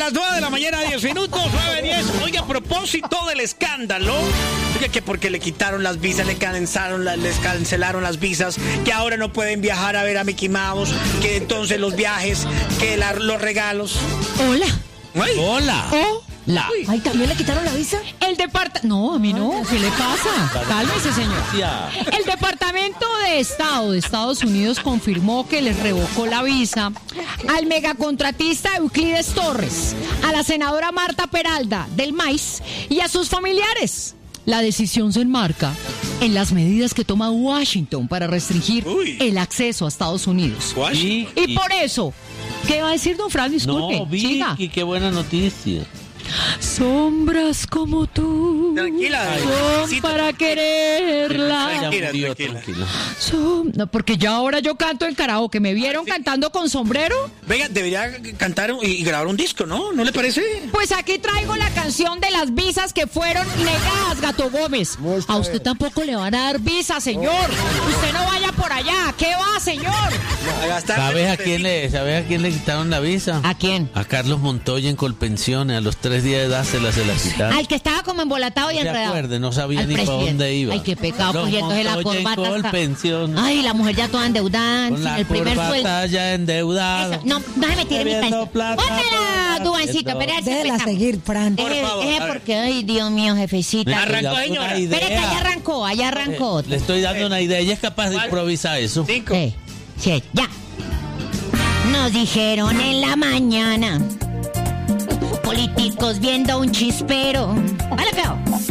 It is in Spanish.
las 9 de la mañana, 10 minutos, 9:10. Oiga, a propósito del escándalo, oiga, que porque le quitaron las visas, les cancelaron las visas, que ahora no pueden viajar a ver a Mickey Mouse, que entonces los viajes, que los regalos. Hola. Ay. Hola. Hola. Ay, ¿también le quitaron la visa? No, a mí no. ¿Qué le pasa? Cálmese, señor. Ya. El Departamento de Estado de Estados Unidos confirmó que les revocó la visa al megacontratista Euclides Torres, a la senadora Marta Peralta del MAIS y a sus familiares. La decisión se enmarca en las medidas que toma Washington para restringir el acceso a Estados Unidos. Y por eso, ¿qué va a decir don Fran? Disculpe, no, siga. Vicky, qué buena noticia. Sombras como tú Tranquila, son para quererla. Tranquila. No, porque ya ahora yo canto en karaoke. ¿Me vieron cantando con sombrero? Venga, debería cantar y grabar un disco, ¿no? ¿No le parece? Pues aquí traigo la canción de las visas que fueron negadas, Gato Gómez. A usted tampoco le van a dar visa, señor. Usted no vaya por allá. ¿Qué va, señor? ¿Sabes a quién le quitaron la visa? ¿A quién? A Carlos Montoya en Colpensiones. A los 3 días de edad se la quitaron. Al que estaba como embolatado y enredado. No sabía Al ni para presidente. dónde iba. Ay, qué pecado, Los cogiéndose la Montoya en corbata. Colpensiones. Ay, la mujer ya toda endeudada. Con la el primer sueldo. corbata ya endeudada. No se me tire mi Bebiendo pensión. plata. ¡Póntela, Duancito! Espérate, Déjela seguir, Fran. Por favor, a ver. porque, ay, Dios mío, jefecita. Arrancó, señora. Espérate, allá arrancó. Le estoy dando una idea. Ella es capaz de improvisar eso. 5. Sí, ya. Nos dijeron en la mañana, políticos viendo un chispero. ¡Vale, feo!